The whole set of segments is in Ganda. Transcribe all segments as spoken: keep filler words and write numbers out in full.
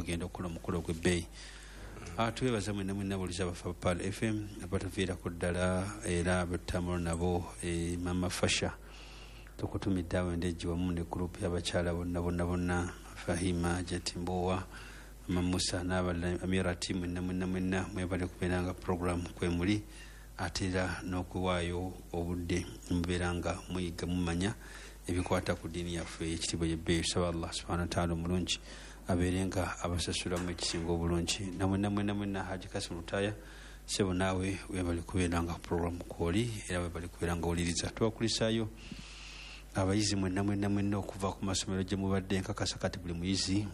bagenda okukola omukolo gw'ebbeeyi. Twebaza mwena mwena buliza bafa Pal F M abataviira ku ddala era bettamula nabo Mama Fasha tukutumidde awendeji wamu ne gurupu y'abakyala bonna bonna bonna Fahima Jetimbowa Mama Musa n'abalala Amira team mwena mwena mwena mwebale kubeera nga program kwemuli ate era n'okuwaayo obudde mubeera nga muyiga mumanya ebikwata ku ddiini yaffe ekitiibwa y'ebbeeyi. Tusaba Allah subhanahu wa ta'ala omulungi abeere nga abasasulamu ekisinga obulungi. namwe namwe namwe na Haji Kasim Lutaya sebo naawe webali kubeera nga program kwoli era webali kubeera nga oliriza. Tubakulisaayo abayizi mwenna mwenna mwenna okuva ku masomero gye mubadde nkakasa kati buli muyizi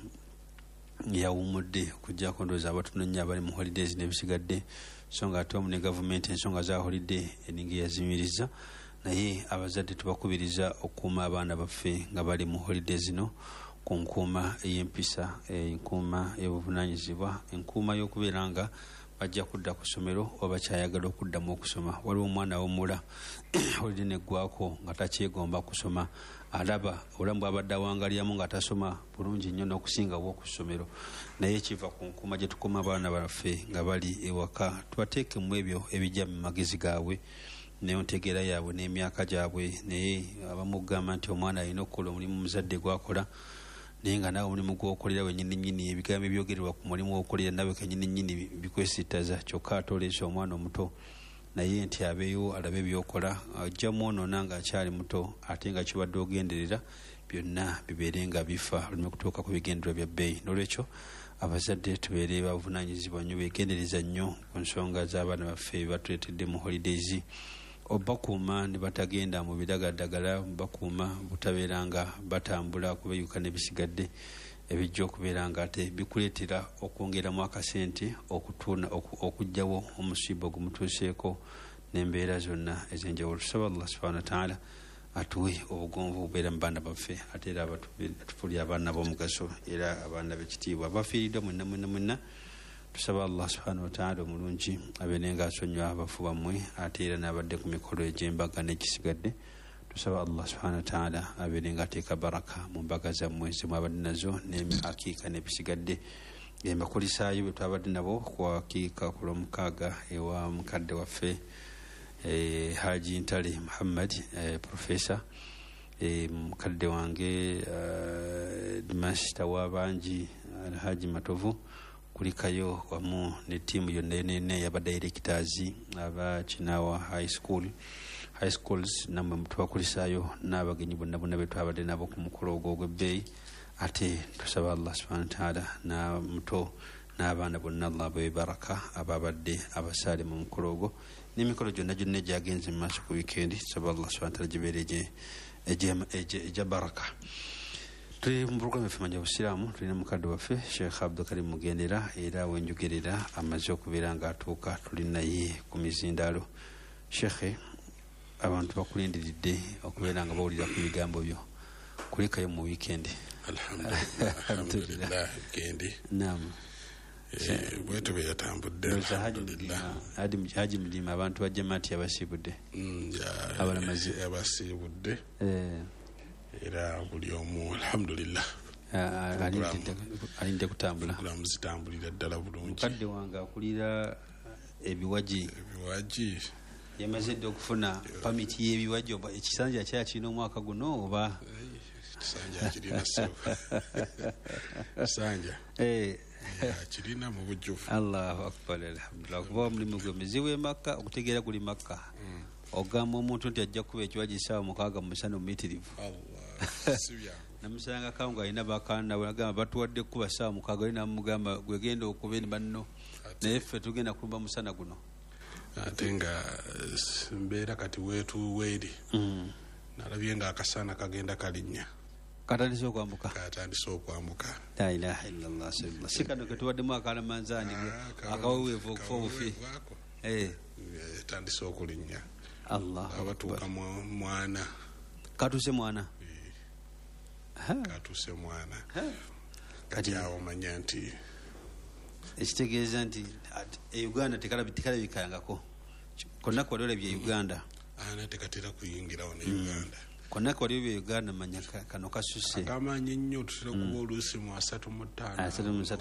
yawumudde okuggyako ndowooza abatunonya abali mu holidays n'ebisigadde so nga ate wamu ne gavumenti ensonga za holiday eninga yazimiriza naye abazadde tubakubiriza okukuuma abaana baffe nga bali mu holidays zino ku nkuuma ey'empisa enkuuma y'obuvunaanyizibwa enkuuma y'okubeera nga bajja kudda ku ssomero oba kyayagala okuddamu okusoma. Waliwo omwana w'omuwala olidde neggwako nga takyegomba kusoma alaba obulamu bw'abadde awangalyamu nga tasoma bulungi nnyo n'okusinga bw'oku ssomero naye ekiva ku nkuuma gye tukuuma abaana baffe nga bali ewaka tubateekemu ebyo ebijja mu magezi gaabwe n'entegeera yaabwe n'emyaka gyabwe. Naye abamu kugamba nti omwana alina okukola omulimu muzadde gwakola naye nga naawe omulimu gw'okolera wennyini nnyini ebigambo ebyogererwa ku mulimu okolera nawe kennyini nnyini bikwesittaza kyokka ate oleese omwana omuto naye nti abeeyo alabe byokola ajja mwonoona ng'akyali muto ate nga kibadde ogenderera byonna bibeere nga bifa olime kutuuka ku bigendererwa bya bbeeyi. N'olwekyo abazadde tubeere bavunaanyizibwa nnyo beegendereza nnyo ku nsonga z'abaana baffe batuleetedde mu holidays obakuuma ne batagenda mu biragaddagala bakuuma butabeera nga batambula kubayuka n'ebisigadde ebijja okubeera nga ate bikuleetera okwongeramu akasente okutuuna okugjawo omusiibo gumutuuseeko n'embeera zonna ez'enjawulo. Tusaba Allah subhanahu wa ta'ala atuwe obugonvu obubeera mu baana baffe ate era atufulye abaana b'omugaso era abaana b'ekitiibwa abafiiriddwa mwenna mwenna mwenna. Tusaba Allah subhanahu wa ta'ala omulungi abeere nga asonyiwa abafu bammwe ate era n'abadde ku mikolo egy'embaga n'ekisigadde. Tusaba Allah subhanahu wa ta'ala abeere nga ateeka baraka mu mbaga zammwe ze mwabadde nazo n'akiika n'ebisigadde. Embakulisaayo bwe twabadde nabo ku akiika ku lwomukaaga ewa mukadde waffe Haji Ntale Muhammad professor mukadde wange master w'abangi Alhaji Matovu kulikayo wamu ne tiimu yonna yenene y'abadirectors aba Kinawa high school high schools namwe mutubakulisaayo n'abagenyi bonna bonna be twabadde nabo ku mukolo ogwo ogw'ebbeeyi ate tusaba Allah subhanahu wa ta'ala na muto n'abaana bonna Allah abawe baraka ababadde abasaale mu mukolo ogwo n'emikolo gyonna gyonna egyagenze mu maaso ku weekend. Tusaba Allah subhanahu wa ta'ala gibeere egya baraka. Tuli mu program yaffe manya busiraamu tulina mukadde waffe Sheikh Abdul Karim Mugendera era wenjogerera amaze okubeera nga atuuka tuli naye ku mizindaalo. Sheikh abantu bakulindiridde okubeera nga bawulira ku bigambo byo kulikayo mu weekend. Alhamdulillah weekend naam bwetu beyatambudde Haji Mudima abantu ba jamaati yabasiibudde abalamazi yabasiibudde era buli omu alhamdulillah alinde kutambula programu zitambulira ddala bulungi. Mukadde wange akulira ebiwaji ebiwaji yamaze dde okufuna pamiti y'ebiwaji oba ekisanja kyakirina omwaka guno oba ekisanja kirina sebo ekisanja kirina mu bujjufu. Allahu akbar alhamdulillah kuba omulimu gwe muzibu e Makka okutegeera guli Makka ogamba omuntu nti ajja kuba ekiwaji essaawa mukaaga mu musana omuyitirivu namusanga kangu alina bakaana agamba batuwadde kuba ssaawa mukaaga ali namugamba gwegenda okuba eni banno naye ffe tugenda kulumba musana guno ate nga mbeera kati weetu weeri nalabye nga akasana kagenda kalinnya katandise okwambuka katandise okwambuka. La ilaha illallah si kano ketubaddemu akalamanzaani akaweweevu okufa obufi tandise okulinnya. Allah abatuuka mwana katuse mwana katuse mwana kati awo manya nti ekitegeeza nti e Uganda tekalabikangako konna kwali olabye Uganda ana tekatera kuyingirawo ne Uganda konna kwali olabye Uganda manya kano kasuse akamanyi nnyo tutera kuba oluusi mu asatu mu ttaano